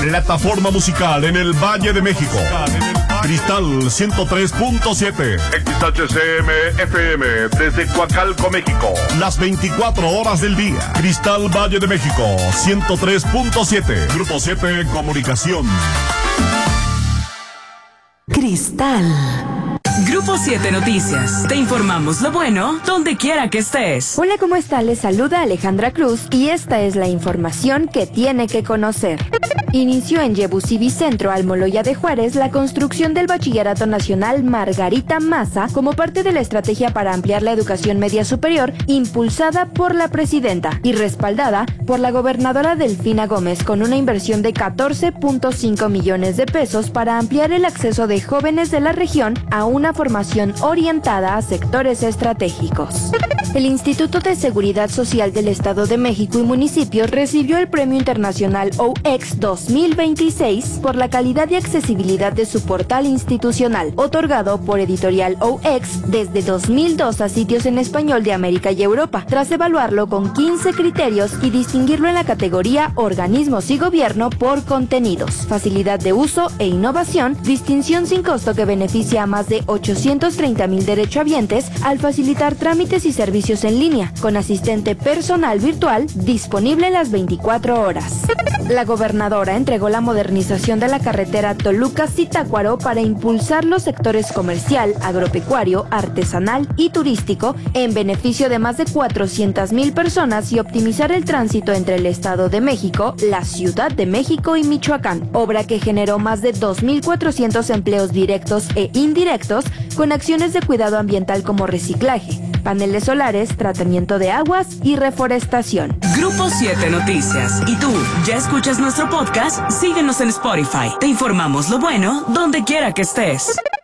Plataforma musical en el Valle de México. Cristal 103.7. XHCM FM desde Coacalco, México. Las 24 horas del día. Cristal Valle de México 103.7. Grupo 7 Comunicación. Cristal. Grupo 7 Noticias. Te informamos lo bueno donde quiera que estés. Hola, ¿cómo está? Les saluda Alejandra Cruz y esta es la información que tiene que conocer. Inició en Yebusí Bicentro, Almoloya de Juárez, la construcción del Bachillerato Nacional Margarita Maza como parte de la estrategia para ampliar la educación media superior impulsada por la presidenta y respaldada por la gobernadora Delfina Gómez con una inversión de 14.5 millones de pesos para ampliar el acceso de jóvenes de la región a una formación orientada a sectores estratégicos. El Instituto de Seguridad Social del Estado de México y municipios recibió el Premio Internacional OEX 2026 por la calidad y accesibilidad de su portal institucional, otorgado por Editorial OEX desde 2002 a sitios en español de América y Europa, tras evaluarlo con 15 criterios y distinguirlo en la categoría Organismos y Gobierno por contenidos, facilidad de uso e innovación, distinción sin costo que beneficia a más de 830,000 derechohabientes al facilitar trámites y servicios en línea, con asistente personal virtual disponible las 24 horas. La gobernadora entregó la modernización de la carretera Toluca-Zitácuaro para impulsar los sectores comercial, agropecuario, artesanal y turístico en beneficio de más de 400,000 personas y optimizar el tránsito entre el Estado de México, la Ciudad de México y Michoacán, obra que generó más de 2,400 empleos directos e indirectos con acciones de cuidado ambiental como reciclaje, paneles solares, tratamiento de aguas y reforestación. Grupo 7 Noticias. ¿Y tú, ya escuchas nuestro podcast? Síguenos en Spotify. Te informamos lo bueno donde quiera que estés.